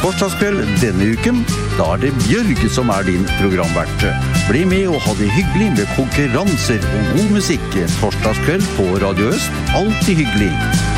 Torsdagskveld denne uken, da det Bjørg som din programvert. Bli med og ha det hyggelig med konkurranser og god musikk. Torsdagskveld på Radio Øst, alltid hyggelig.